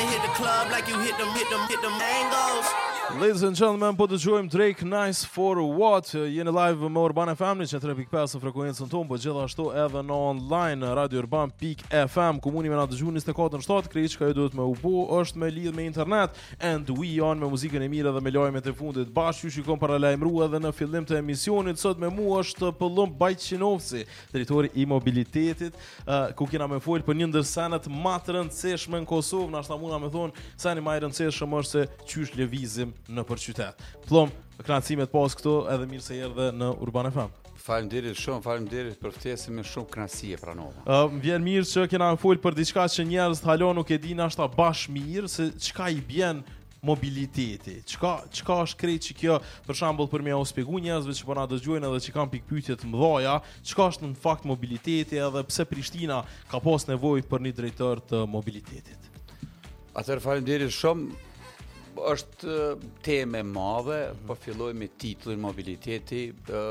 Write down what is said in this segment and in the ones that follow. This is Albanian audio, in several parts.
to hit the club like you hit them mangoes. Ladies and gentlemen, po dëgjojmë Drake Nice for What. Jeni live me Urban FM në 103.5 frekuencën tonë, po gjithashtu edhe në online radiourban.fm. Komuni me na dëgjuar 24/7, krejt që ju duhet me u bë është me lidh me internet and we on me muzikën e mirë dhe me lajmet e fundit. Bashkë ju shikon para lajmëruar edhe në fillim të emisionit. Sot me mua është Pëllumb Bajqinovci, drejtori i mobilitetit, ku kena me fol për një ndër senet më të rëndësishme në Kosovë. Na shta muna me thonë seni më i rëndësishëm është se çysh lëvizim në për qytet. Plom, kënaqësimet pas këtu edhe mirë se erdhe në Urban FM. Faleminderit për ftesën, me shumë kënaqësi e pranova. Më vjen mirë që kena fol për diçka që njerëzit hala nuk e dinë ashta bash mirë se çka i bën mobiliteti. Çka është krejt që kjo, për shembull, për me u shpjegu njerëzve që po na dëgjojnë edhe që kanë pikpyetje të mëdha, çka është në fakt mobiliteti edhe pse Prishtina ka pas nevojë për një drejtor të mobilitetit. Atëherë faleminderit shumë. Është temë e madhe, po filloj me titullin mobiliteti,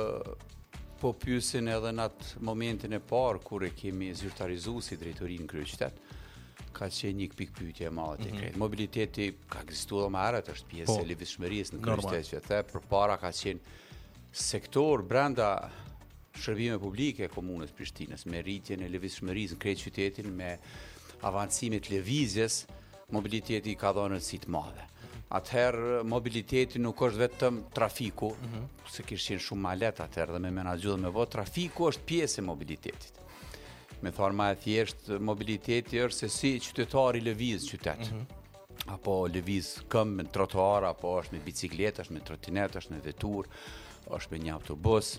po pyesin edhe në atë momentin e parë kur e kemi zyrtarizuar si drejtorinë kryeqytet. Ka qenë një pikpyetje e madhe te krejt. Mobiliteti ka ekzistuar më herët, është pjesë e lëvizshmërisë në kryeqytet. Përpara ka qenë sektor brenda shërbime publike e komunës Prishtinës, me rritjen e lëvizshmërisë në kryeqytetin, me avancimin e lëvizjes, mobiliteti ka dhënë rëndësi të madhe. Atëherë mobiliteti nuk është vetëm trafiku, se kishin shumë ma lehtë atëherë dhe me menaxhu dhe me vot, trafiku është pjesë e mobilitetit. Me thonë ma e thjesht, mobiliteti është se si qytetari lëviz qytet. Apo lëviz këmbë me trotuar, apo është me bicikletë, është me trotinet, është me vetur, është me një autobus.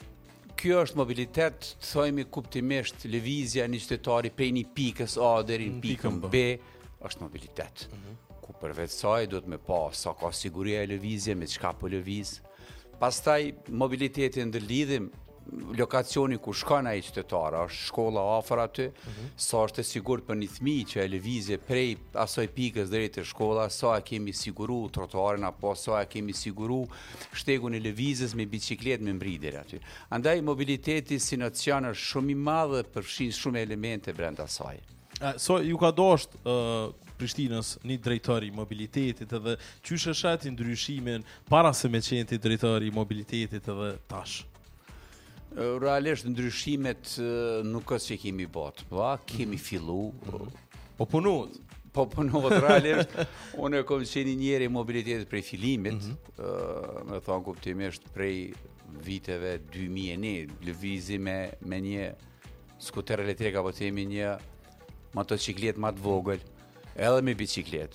Kjo është mobilitet, të thojmë kuptimisht, lëvizja një qytetari prej një pikës A deri në pikën B, është mobilitet. Ku përveç saj duhet me pa sa ka siguria e lëvizje, me çka po lëviz. Pastaj mobiliteti ndërlidhim lokacioni ku shkon ai qytetar, është shkolla afër aty, sa është e sigurt për një fëmijë që e lëvizje prej asaj pikës deri te shkolla, sa e kemi siguru trotuarin apo sa e kemi siguru shtegun e lëvizjes me bicikletë me mbridhje aty. Andaj mobiliteti si nocion është shumë i madh dhe përfshin shumë elemente brenda saj. So ju ka dashur Prishtinës një drejtori i mobilitetit edhe qysh e shati ndryshimin para se me qenë drejtori i mobilitetit edhe tash? Realisht ndryshimet nuk është që kemi bot, kemi fillu. Po punuat? Po punuat realisht. Unë kom qenë njeri i mobilitetit prej fillimit, me thonë kuptimisht prej viteve 2001, lëvizim me një skuter elektrik apo themi një motociklet më të vogël, edhe me biciklet.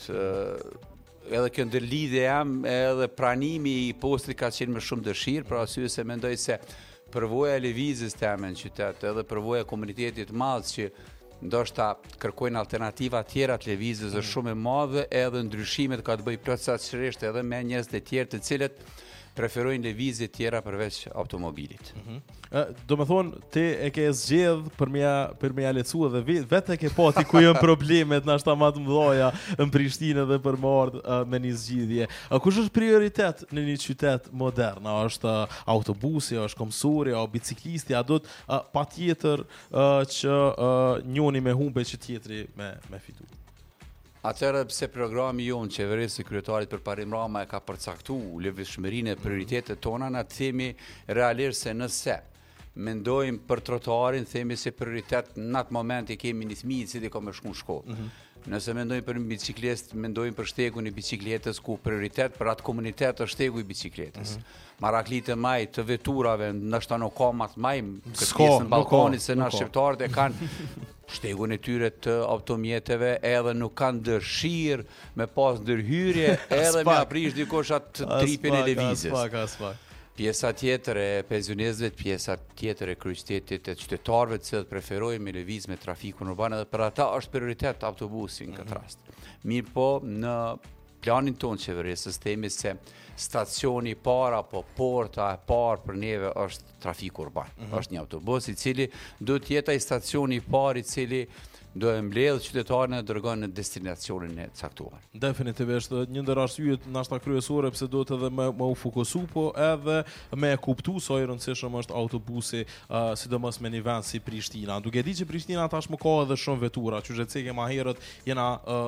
Edhe kjo ndërlidhje jam, edhe pranimi i postit ka qenë me shumë dëshirë, për arsye se mendoj se përvoja e lëvizjes teme në qytet, edhe përvoja e komunitetit madh që ndoshta kërkojnë alternativa tjera të lëvizjes është shumë e madhe, edhe ndryshimet ka të bëjë plotësisht edhe me njerëz të tjerë të cilët preferojnë lëvizje tjera përveç automobilit. Do me thonë, ti e ke zgjedh për me ja lecu edhe vetë e ke pati ku janë problemet nashta më të mëdha në Prishtinë dhe për më ardh me një zgjidhje. Kush është prioritet në një qytet modern? A është autobusi, a është komsuri, a biciklisti, a do të patjetër që njëri me humbe që tjetri me fitu? Atëherë pse programi jonë qeverisë së kryetarit Përparim Rama e ka përcaktuar lëvizshmërinë e prioritetet tona, na themi realisht se nëse mendojmë për trotuarin, themi se prioritet në atë moment i kemi një fëmijë i cili ka më shku në shkollë. Nëse mendojmë për një biciklet, mendojmë për shtegun e bicikletës ku prioritet për atë komunitet është shtegu i bicikletës. Maraklitë maj të veturave, ndoshta nuk ka më të maj këtë pjesë në balkonit se na shqiptarët e kanë shtegun e tyre të automjeteve, edhe nuk kanë dëshirë me pas ndërhyrje, edhe me aprish dikush atë tripin e lëvizjes. Pjesa tjetër e pensionistëve, pjesa tjetër e kryeqytetit, e qytetarëve të cilët preferojnë me lëviz me trafikun urban, edhe për ata është prioritet autobusi në këtë rast. Mirë po, në planin tonë qeverisës themi se stacioni i parë apo porta e parë për neve është trafiku urban. Është një autobus i cili do të jetë ai stacioni i parë i cili do e mbledh qytetarin e dërgon në destinacionin e caktuar. Definitivisht, një ndër arsyet nashta kryesore pse do të edhe me u fokusu, po edhe me kuptu sa i rëndësishëm është autobusi, sidomos me një vend si Prishtina. Duke di që Prishtina tashmë ka edhe shumë vetura, që cekë më herët jena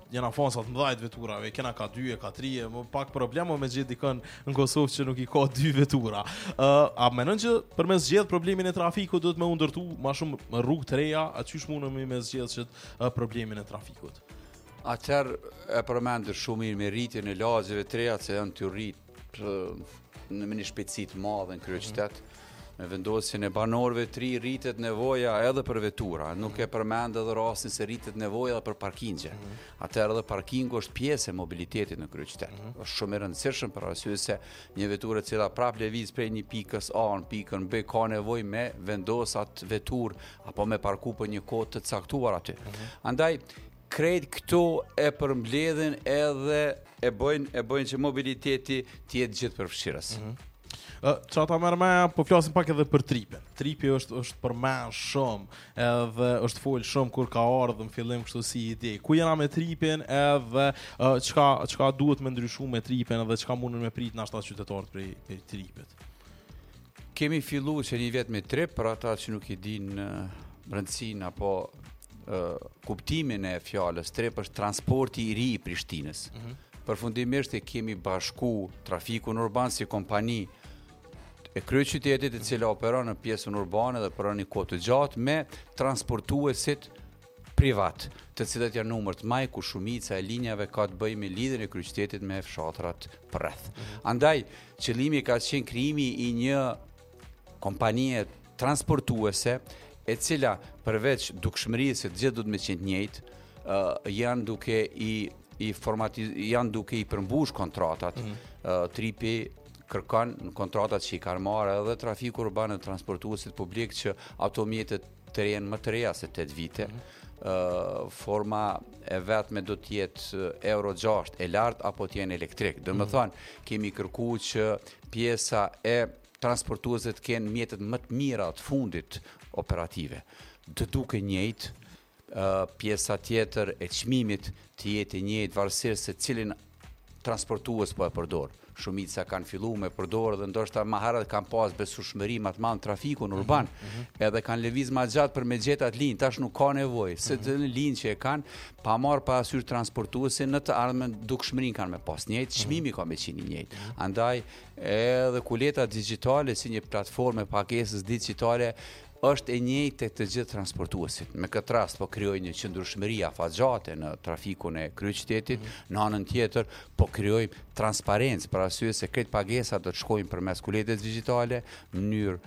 jena fansat mëdhajt veturave, kena ka 2, ka 3, më pak problemo me gjithë dikën në Kosovë që nuk i ka 2 vetura. A menon që për me zgjedh problemin e trafikut do të me undërtu ma shumë rrugë të reja, a qysh mundëm me zgjedh që problemin e trafikut? Atëherë e përmendë shumë mirë me rritjen e lagjeve të reja që janë të rritë në një shpejtësi të madhe në kryeqytet. Me vendosjen e banorëve të ri rritet nevoja edhe për vetura, nuk e përmend edhe rastin se rritet nevoja edhe për parkingje. Atëherë edhe parkingu është pjesë e mobilitetit në kryeqytet. Është shumë e rëndësishëm për arsye se një veturë e cila prap lëviz prej një pikës A në pikën B ka nevojë me vendosat veturë apo me parku për një kohë të caktuar aty. Andaj krejt këto e përmbledhin edhe e bëjnë që mobiliteti të jetë gjithë përfshirës. Qa ta merë me, po flasim pak edhe për tripin. Tripi është përmen shumë, edhe është folë shumë kur ka ardhë në fillim kështu si ide. Ku jena me tripin edhe çka duhet me ndryshu me tripin edhe çka mundën me prit nashta qytetarët prej tripit? Kemi fillu që një vjet me trip, për ata që nuk i din rëndësinë apo kuptimin e fjalës, trip është transporti i ri i Prishtinës. Përfundimisht e kemi bashku trafikun urban si kompani e kryeqytetit e cila operon në pjesën urbane dhe për një kohë të gjatë me transportuesit privat, të cilët janë numër të maj ku shumica e linjave ka të bëjë me lidhjen e kryeqytetit me fshatrat përreth. Andaj, qëllimi ka qenë krijimi i një kompanie transportuese e cila përveç dukshmërisë se të gjithë duhet me qenë të njëjtë, janë duke i përmbush kontratat. Tripi kërkon në kontratat që i kanë marrë edhe trafiku urban e transportuesit publik që automjetet të jenë më të reja se 8 vite. Forma e vetme do të jetë Euro 6 e lartë apo të jenë elektrik. Do të thonë, kemi kërkuar që pjesa e transportuesit të kenë mjetet më të mira të fundit operative. Të duke njëjtë, pjesa tjetër e çmimit të jetë e njëjtë varësisht se cilin transportues po e përdor. Shumica kanë filluar me përdorë dhe ndoshta më herët kanë pas besueshmëri më të madhe në trafikun urban, edhe kanë lëviz më gjatë për me gjetë atë linjë, tash nuk ka nevojë, se të linjë që e kanë, pa marrë parasysh transportuesin në të ardhmen dukshmërinë kanë me pas njëjtë, çmimi ka me qenë i njëjtë. Andaj edhe kuleta digjitale si një platformë pagesës digjitale është e njëjtë të gjithë transportuesit. Me këtë rast po krijojnë një qëndrueshmëri afatgjate në trafikun e kryeqytetit, në anën tjetër po krijojmë transparencë për arsye se këto pagesa do të shkojnë përmes kuletës digjitale, në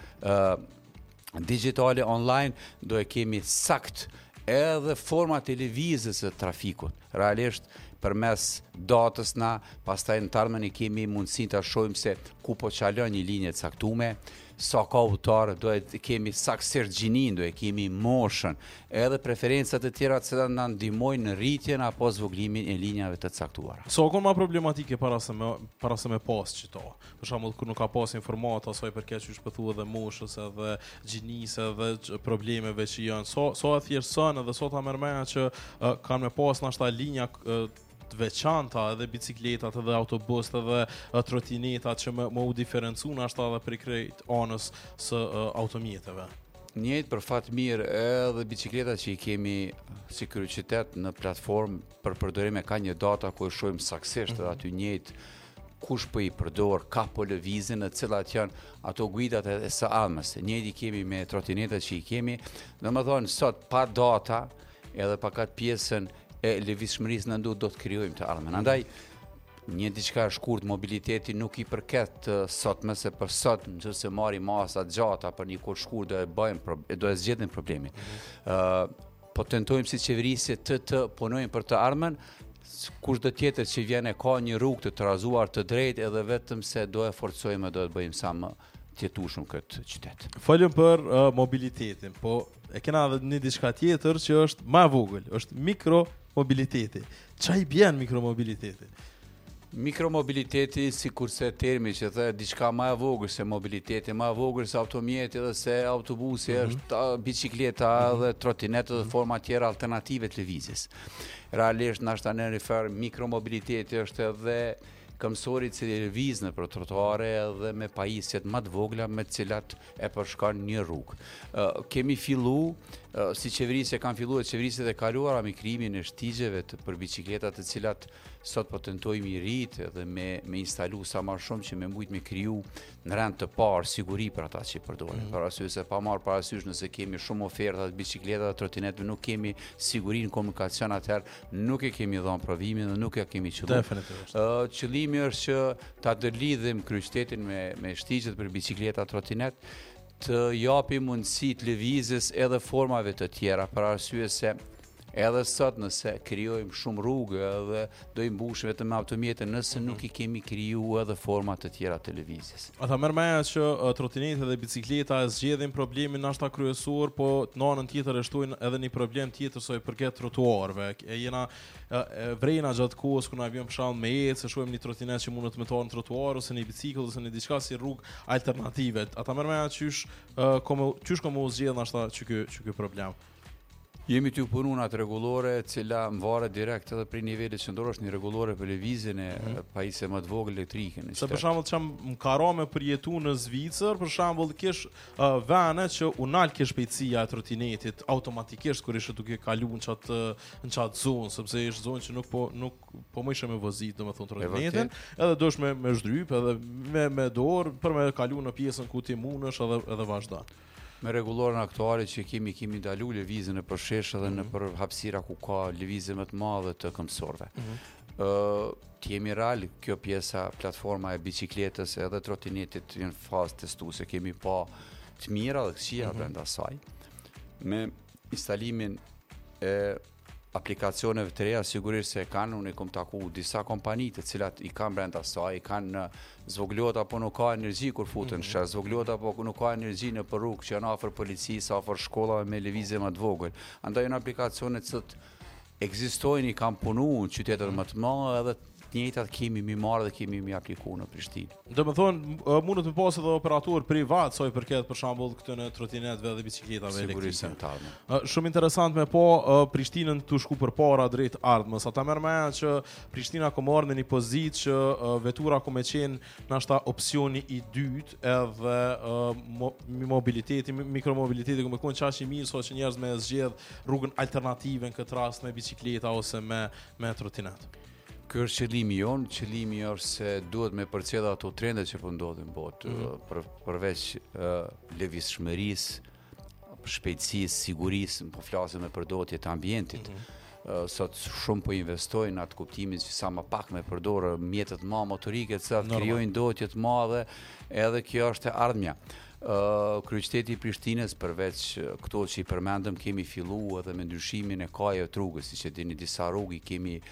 mënyrë digjitale online, do e kemi sakt edhe format e lëvizjes së trafikut. Realisht përmes datës na, pastaj në të ardhmen i kemi mundësinë ta shohim se ku po çalon një linjë e caktuar, sa ka udhëtar, do e kemi saktësisht gjinin, do e kemi moshën, edhe preferencat e tjera që na ndihmojnë në rritjen apo zvoglimin e linjave të caktuara. So ka më problematike para se me pas qëto. Për shembull, kur nuk ka pas informata asaj përket çu shpëthua edhe moshës edhe gjinisë edhe problemeve që janë. So e thjeshtëson edhe sot ta merr mendja që kanë me pas nashta linja të veçanta edhe bicikletat edhe autobuset edhe trotinetat që më u diferencu nashta edhe për krejt anës së automjeteve. Njëjtë për fat mirë edhe bicikletat që i kemi si kryeqytet në platformë për përdorim e ka një data ku e shohim saktësisht edhe aty njëjtë kush po i përdor, ka po lëvizin, në cilat janë ato guidat e së ardhmes. Njëjtë i kemi me trotinetat që i kemi, domethënë sot pa data edhe pa kat pjesën e lëvizshmërisë në do të krijojmë të ardhmen. Andaj një diçka e shkurt mobiliteti nuk i përket sot, mëse për sot nëse marrim masa gjata për një kohë shkurt do e zgjedhim problemin. Po tentojmë si qeveri se të punojmë për të ardhmen, kushdo tjetër që vjen e ka një rrugë të trazuar të drejtë edhe vetëm se do e forcojmë, do të bëjmë sa më tjetushëm këtë qytet. Folëm për mobilitetin, po e kena edhe një diçka tjetër që është më e vogël, është mikromobiliteti. Çfarë i bën mikromobiliteti? Mikromobiliteti, sikurse termi që thë diçka më e vogël se mobiliteti, më e vogël se automjeti edhe se autobusi, është bicikleta dhe trotineta dhe forma tjera alternative të lëvizjes. Realisht nashta në refer mikromobiliteti është edhe këmsori i cili lëviz nëpër trottoare dhe me pajisjet më të vogla me të cilat e përshkon një rrugë. Kemi fillu si qeverisje kanë filluar qeverisit e kaluara me krijimin e shtigjeve për bicikletat të cilat sot po tentojmë i rritë dhe me instalu sa më shumë që me mujt me kriju në rend të parë siguri për ata që i përdorin. Për arsye se pa marrë parasysh nëse kemi shumë oferta të bicikletave, trotinetëve, nuk kemi siguri në komunikacion, atëherë nuk e kemi dhënë provimin dhe nuk e kemi qelluar. Definitivisht. Qëllimi është që ta ndërlidhim kryeqytetin me shtigjet për bicikleta, trotinet, të japim mundësi të lëvizjes edhe formave të tjera, për arsye se edhe sot nëse krijojmë shumë rrugë edhe do i mbushim vetëm me automjete nëse nuk i kemi kriju edhe forma të tjera të lëvizjes. Ata merr meja që trotinetet dhe bicikleta e zgjedhin problemin nashta kryesor, po në anën tjetër e shtojnë edhe një problem tjetër sa i përket trotuarëve. Vrejna gjatë kohës kur na vjen për shembull me ecë, se shohim një trotinet që mundet me ta në trotuar ose një bicikëll ose një diçka si rrugë alternative. Ata merr meja qysh komo zgjedh nashta ky problem. Jemi të punu në atë rregullore, cila më varet direkt edhe prej nivelit qendror, është një rregullore për lëvizjen e pajisjeve më të vogël elektrike në qytet. Se për shembull çam më ka me përjetu në Zvicër, për shembull kish vene që u nal ke shpejtësia e trotinetit automatikisht kur ishe duke kalu në çat zonë, sepse është zonë që nuk po më ishe me vozit, domethënë trotinetin, edhe dosh me zhdryp edhe me dorë për me kalu në pjesën ku ti mundesh edhe vazhdon. Me rregullorën aktuale që kemi ndalu lëvizjen në përsheshe dhe në për hapësira ku ka lëvizje më të madhe të këmbësorëve. Kemi real kjo pjesa platforma e bicikletës edhe trotinetit në fazë testuese, kemi pa të mira dhe këqija brenda saj. Me instalimin e aplikacioneve të reja sigurisht se unë kom taku disa kompani të cilat i kanë brenda saj, i kanë zvogluar apo nuk ka energji kur futen në shes, zvogluar apo nuk ka energji në rrugë që janë afër policisë, afër shkollave me lëvizje më të vogël. Andaj janë aplikacione që ekzistojnë, i kanë punuar në qytetet më të mëdha edhe të njëjtat kemi mi marrë dhe kemi mi aplikuar në Prishtinë. Domethënë mundet të pas edhe operator privat sa i përket për shembull këtyre trotinetëve dhe bicikletave elektrike. Shumë interesant me Prishtinën të shku përpara drejt ardhmës. Ata merr meja që Prishtina ka marrë në një pozitë që vetura ka më qenë nashta opsioni i dytë edhe mobiliteti, mikromobiliteti ku më kon çashi mirë sa që njerëz me zgjedh rrugën alternative në këtë rast me bicikleta ose me trotinet. Ky është qëllimi jonë, qëllimi është se duhet me përcjell ato trendet që po ndodhin në botë, përveç lëvizshmërisë, shpejtësisë, sigurisë, po flasim me përdorje të ambientit. Sot shumë po investojnë në atë kuptimin që sa më pak me përdorë mjetet më motorike, të krijojnë ndotje të mëdha, edhe kjo është e ardhmja. Kryeqyteti i Prishtinës përveç këto që i përmendëm kemi filluar edhe me ndryshimin e kajeve të rrugës, siç e dini disa rrugë kemi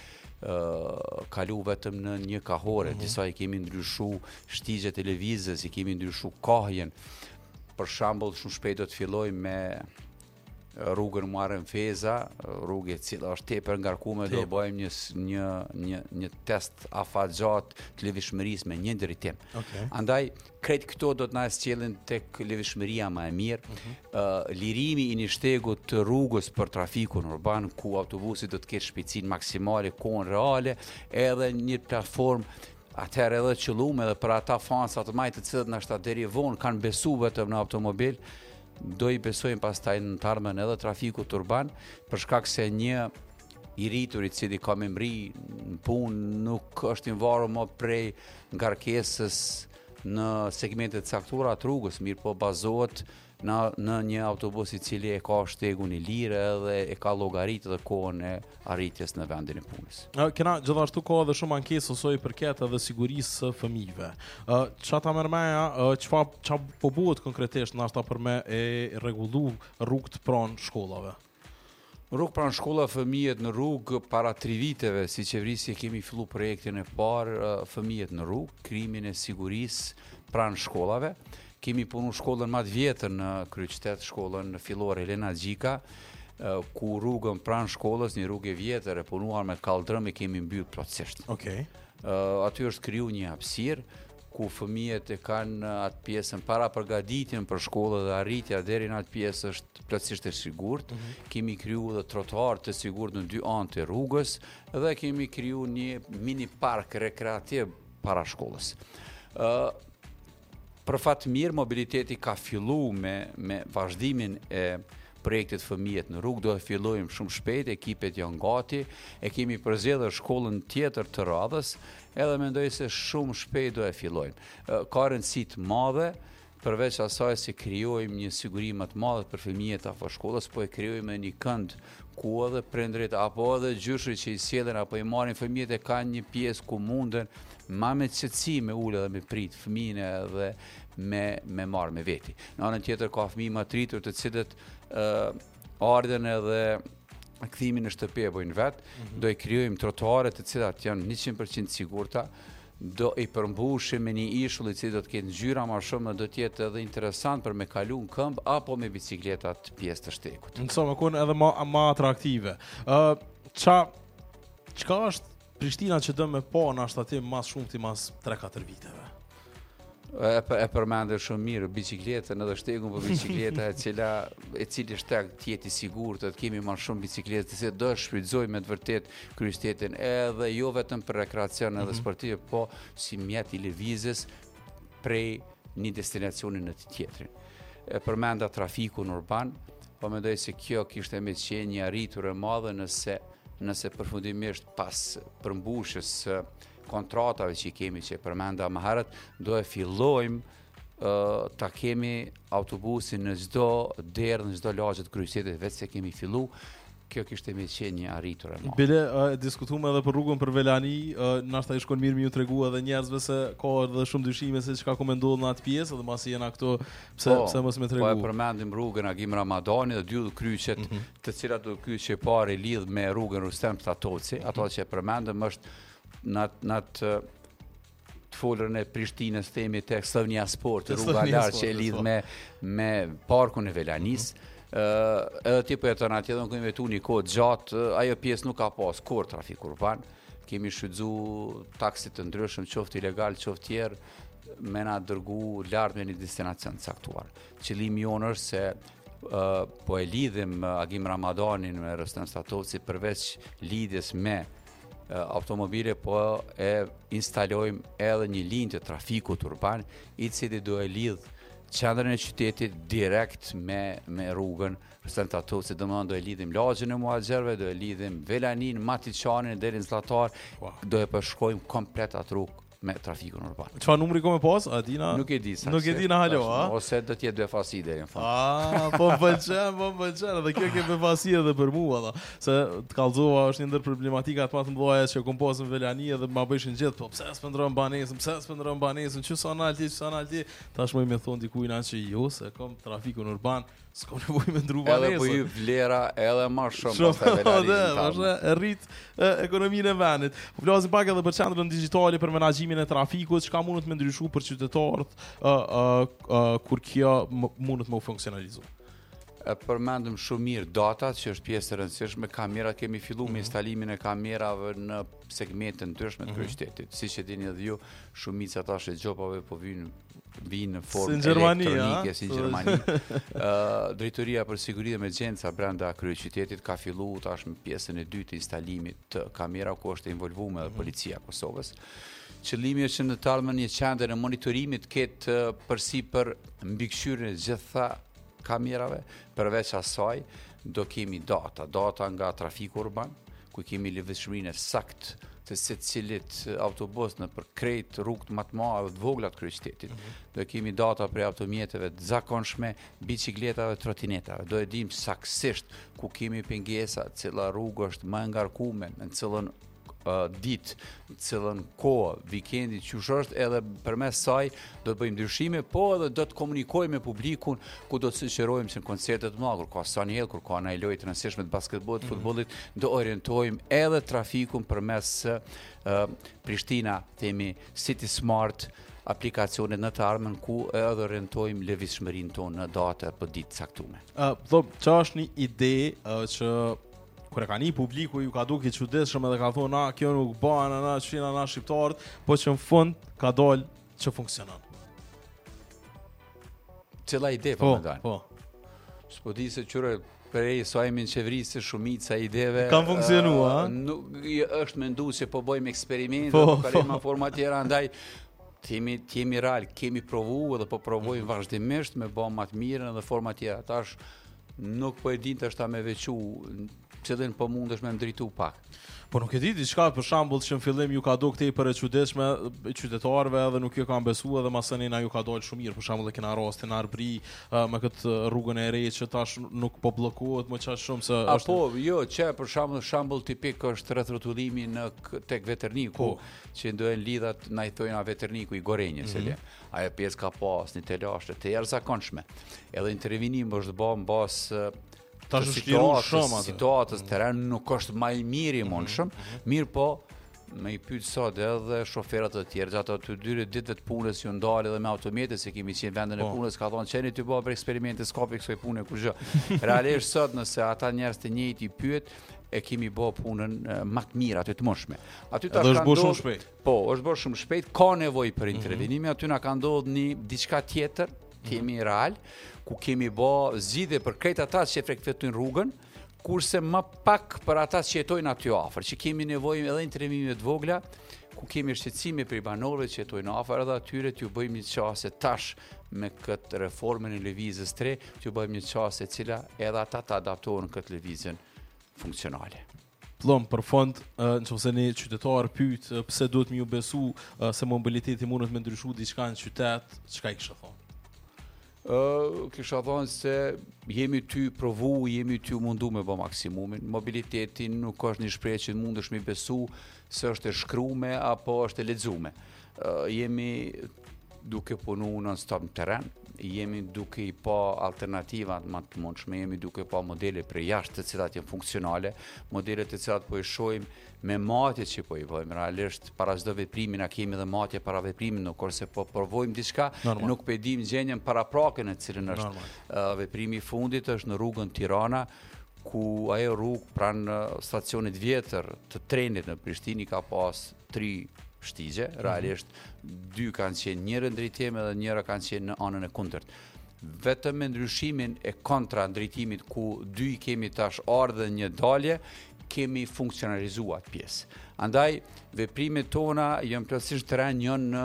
kalu vetëm në një kahore, disa i kemi ndryshu shtigjet e lëvizjes, i kemi ndryshu kahjen. Për shembull, shumë shpejt do të filloj me rrugën Muharrem Feza, rrugë e cila është tepër ngarkuar, do bëjmë një test afatgjat të lëvizshmërisë me një drejtim. Andaj krejt këto do të na sjellin tek lëvizshmëria më e mirë, lirimi i një shtegu të rrugës për trafikun urban ku autobusi do të ketë shpejtësinë maksimale, kohën reale, edhe një platformë atëherë edhe qëllume edhe për ata fansa të majtë të cilët nashta deri vonë kanë besu vetëm në automobil, do i besojnë pastaj në të ardhmen edhe trafikut urban, për shkak se një i rritur i cili ka me mri në punë nuk është i varur më prej ngarkesës në segmentet caktuara të rrugës, mirë po bazohet në një autobus i cili e ka shtegun i lirë edhe e ka llogaritë dhe kohën e arritjes në vendin e punës. Kena gjithashtu ka edhe shumë ankesë ose i përket edhe sigurisë së fëmijëve. Çfarë merr meja, çfarë po bëhet konkretisht nashta për me e rregullu rrugët pranë shkollave? Rrugë pranë shkolla, fëmijët në rrugë, para 3 viteve si qeverisje kemi fillu projektin e parë fëmijët në rrugë, krijimin e sigurisë pranë shkollave. Kemi punu shkollën më të vjetër në kryeqytet, shkollën fillore Elena Gjika, ku rrugën pranë shkollës, një rrugë e vjetër e punuar me kaldrëm e kemi mbyll plotësisht. Aty është kriju një hapësirë ku fëmijët e kanë atë pjesën para përgatitjen për shkollë dhe arritja deri në atë pjesë është plotësisht e sigurt. Kemi kriju edhe trotuar të sigurt në 2 anë të rrugës dhe kemi kriju një mini park rekreativ para shkollës. Për fat mirë, mobiliteti ka fillu me vazhdimin e projektit Fëmijët në rrugë, do e fillojmë shumë shpejt, ekipet janë gati, e kemi përzgjedhur shkollën tjetër të radhës, edhe mendoj se shumë shpejt do e fillojmë. Ka rëndësi të madhe, përveç asaj se krijojmë një siguri më të madhe për fëmijët afër shkollës, po e krijojmë një kënd ku edhe prindrit apo edhe gjyshrit që i sjellin apo i marrin fëmijët e kanë një pjesë ku munden ma me qetësi me ulë dhe me prit fëmijën edhe me marrë me veti. Në anën tjetër ka fëmijë më të rritur të cilët ardhen edhe kthimin në shtëpi e bojnë vetë, do i krijojmë trotuare të cilat janë 100% sigurta, do i përmbushim me një ishull i cili do të ketë ngjyra më shumë, do të jetë edhe interesant për me kalu në këmbë apo me bicikletat pjesë të shtekut. Insomma, kun edhe ma atraktive. Çka është Prishtina që do me po në ashtë atim mas shumë ti mas 3-4 viteve? E përmendë shumë mirë bicikletën edhe shtekun për bicikleta e cili shtek tjeti sigur të kemi ma shumë bicikletë të se do shfrytëzojmë me të vërtet kryeqytetin edhe jo vetëm për rekreacion edhe sportive, po si mjet i lëvizjes prej një destinacioni në të tjetrin. E përmenda trafikun urban, po mendoj se kjo kishte me qenë një arritur e madhe nëse përfundimisht pas përmbushjes kontratave që i kemi që përmenda më herët, do e fillojmë ta kemi autobusin në çdo derë, në çdo lagje të kryeqytetit, vetë se kemi fillu, kjo kishte me qenë një arritur e madhe. Bile, diskutuam edhe për rrugën për Velani, nashta i shkon mirë me ju tregu edhe njerëzve se ka edhe shumë dyshime se çka komendohet në atë pjesë, edhe masi jena këto pse mos me tregu. Po e përmendim rrugën Agim Ramadani dhe dy kryqet, të cilat do kryqi e parë lidh me rrugën Rustem Platoci, ato që e përmendëm është në të folërën e Prishtinës themi tek Slovnia Sport, rruga lartë që e lidh me parkun e Velanis. Edhe ti po jeton atje, do kemi vetu një kohë gjatë, ajo pjesë nuk ka pas kur trafik urban. Kemi shfrytzuar taksit të ndryshëm, qoftë ilegal, qoftë tjerë, me na dërgu lart me një destinacion të caktuar. Qëllimi jonë është se po e lidhim Agim Ramadanin me Rustem Platoci përveç lidhjes me automobile, po e instalojmë edhe një linjë të trafikut urban, i cili do e lidh qendrën e qytetit direkt me rrugën Rustem Platoci, domethënë do e lidhim lagjen e muhaxherëve, do e lidhim Velanin, Matiçanin deri në Zllatar, do e përshkojmë komplet atë rrugë me trafikun urban. Çfarë numri ka me pas? A dina? Nuk e di sa. Nuk e di na halo, a? Ose do të jetë 2 fasi deri në fund. Po pëlqen, edhe kjo ke befasi edhe për mua valla. Se të kallzova është një ndër problematikat më të mëdha që kom pasur në Velani edhe ma bëshin gjithë, po pse s'pendron banesën, çu sonalti, tashmë më thon dikujt që jo se kom trafikun urban, s'kam nevojë me ndru banesën. Edhe po ju vlera edhe më shumë pas Velani. Është rrit ekonominë e vendit. Po flasim pak edhe për qendrën digjitale për menaxhimin e trafikut, çka mundet me ndryshu për qytetarët kur kjo mundet me u funksionalizu. Përmendëm shumë mirë datat, që është pjesë e rëndësishme. Kamerat kemi filluar me instalimin e kamerave në segmente të ndryshme të kryeqytetit. Siç e dini edhe ju, shumica tash e gjopave po vinë në formë elektronike si në Gjermani. Drejtoria për siguri dhe emergjenca brenda kryeqytetit ka filluar tash me pjesën e dytë të instalimit të kamerave, ku është involvuar edhe policia e Kosovës. Qëllimi është që në të ardhmen një qendër e monitorimit ketë përsipër mbikëqyrjen e gjitha kamerave, përveç asaj do kemi data nga trafiku urban, ku kemi lëvizshmërinë saktë të secilit autobus në për krejt rrugët më të mëdha dhe të vogla të kryeqytetit. Do kemi data për automjeteve të zakonshme, bicikletave, trotinetave. Do e dim saktësisht ku kemi pengesa, cila rrugë është më e ngarkuar, në cilën ditë, në cilën kohë, vikendi, qysh është, edhe përmes saj do të bëjmë ndryshime, po edhe do të komunikojmë me publikun, ku do të sugjerojmë që në koncertet të mëdha, kur ka Sanjel, kur ka ndonjë lojë të rëndësishme të basketbollit, futbollit, do orientojmë edhe trafikun përmes Prishtina, themi City Smart, aplikacionet në të ardhmen, ku edhe orientojmë lëvizshmërinë tonë në datë për ditë caktuar. Çfarë është një ide që kur e ka një publiku ju ka duke çuditshëm edhe ka thonë kjo nuk bën na shqiptarët, po që në fund ka dalë që funksionon. Cila ide po më dani? Po. S'po di se qyre Prej sa jemi në qeverisë shumica ideve Kam funksionua, nuk është mendu se po bëjmë eksperimente, Po, po kalim në forma tjera, andaj t'jemi real, kemi provu edhe po provojmë vazhdimisht me bë më të mirën edhe forma tjera. Tash nuk po e din tash ta me veçu cilën po mundesh me ndritu pak. Po nuk e di diçka për shembull që në fillim ju ka duk tepër e çuditshme qytetarëve edhe nuk ju kanë besuar edhe masanina ju ka dalë shumë mirë. Për shembull e kena rastin Arbri me këtë rrugën e re që tash nuk po bllokohet më çaq shumë se është. Po, jo, që për shembull tipik është rrethotullimi tek Veterniku, që ndohen lidhat na I thojnë Veterniku I Gorenjës, ajo pjesë ka pas një telashe të jashtëzakonshme. Edhe intervenim është bërë mbas situatës terren nuk është më I miri mundshëm, mirë po me I pyet sot edhe shoferat e tjerë, ato të dy ditëve të punës ju ndalë edhe me automjete se kemi qenë vendin e punës, ka thonë çeni ty bëj për eksperimente s'ka kësaj pune kur gjë. Realisht sot nëse ata njerëz të njëjtë I pyet e kemi bë punën më të mirë aty të mundshme. Aty tash është bërë shumë shpejt. Po, është bërë shumë shpejt, ka nevojë për intervenime, aty na ka ndodhur një diçka tjetër, kemi real, ku kemi bë zgjidhje për krejt ata që frekuentojnë rrugën, kurse më pak për ata që jetojnë aty afër, që kemi nevojë edhe intervenime të vogla, ku kemi shqetësime për banorëve që jetojnë afër edhe atyre t'ju bëjmë një çështje tash me këtë reformën e lëvizjes 3, t'ju bëjmë një çështje e cila edhe ata ta adaptohen këtë lëvizjen funksionale. Plom, për fond, nëse një qytetar pyet pse duhet më ju besu se mobiliteti mundet me ndryshu diçka në qytet, çka I kisha thonë? Kisha thonë se jemi ty provu, jemi ty mundu me bë maksimumin. Mobiliteti nuk është një shprehje që mundesh me besu se është e shkrume apo është e lexume. Jemi duke punu non-stop në terren, jemi duke I pa alternativa më të mundshme, jemi duke pa modele për jashtë të cilat janë funksionale, modele të cilat po I shohim me matje që po I bëjmë. Realisht para çdo veprimi na kemi edhe matje para veprimit, nuk kurse po provojmë diçka, nuk po e dim gjendjen paraprakën e cilën është veprimi I fundit është në rrugën Tirana, ku ajo rrugë pranë stacionit vjetër të trenit në Prishtinë ka pas 3 shtigje, realisht 2 kanë qenë njëra drejtim edhe njëra kanë qenë në anën e kundërt. Vetëm me ndryshimin e kontra drejtimit ku 2 kemi tash ardhe një dalje, kemi funksionalizuar atë pjesë. Andaj veprimet tona janë plotësisht terren janë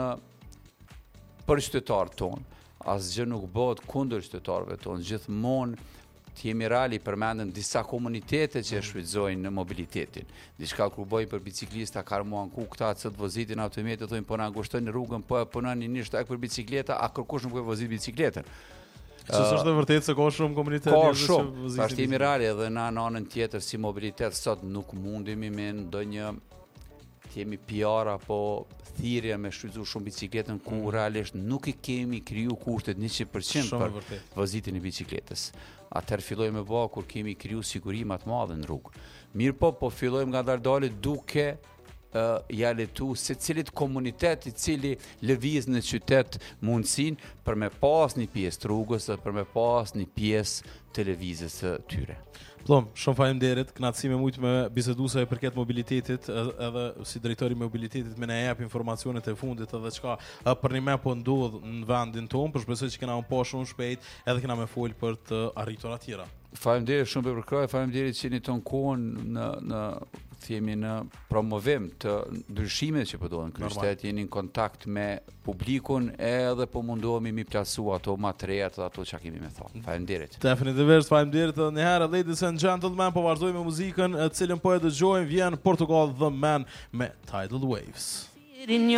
për qytetarët tonë. Asgjë nuk bëhet kundër qytetarëve tonë, gjithmonë t'jemi reali përmendën disa komunitete që shfrytëzojnë mobilitetin. Diçka kur bëjnë për biciklista, karmuan ku këta që të vozitin automjete, thonë po na ngushtojnë rrugën, po e punoni nisht për bicikleta, a kërkush nuk po vozit bicikletën. Është e vërtetë se ka shumë komunitet që vozitin. Tash t'jemi reali edhe na në anën tjetër si mobilitet sot nuk mundemi me ndonjë t'jemi PR apo thirrje me shfrytëzu shumë bicikletën ku realisht nuk I kemi kriju kushtet 100% për vozitjen e bicikletës. Atëherë fillojmë me bë kur kemi kriju siguri më të madhe në rrugë. Mirë po fillojmë ngadalë duke ja letu secilit komunitet I cili lëviz në qytet mundësinë për me pas një pjesë të rrugës dhe për me pas një pjesë të lëvizjes së tyre. Plom, shumë faleminderit, kënaqësi me shumë me bisedu sa I përket mobilitetit, edhe si drejtori I mobilitetit me na jep informacionet e fundit edhe çka për një me po ndodh në vendin tonë, për shpresoj që kena pa shumë shpejt edhe kena me fol për të arritur atjera. Faleminderit shumë për kraj, faleminderit që jeni ton kohën në themi në promovim të ndryshimeve që po ndodhin në qytet, jeni në kontakt me publikun edhe po mundohemi mi plasu ato më të reja të ato që kemi me thonë. Faleminderit. Definitivisht faleminderit edhe një herë, ladies and gentlemen, po vazhdojmë me muzikën, cilën po e dëgjojmë, vjen Portugal The Man me Tidal Waves.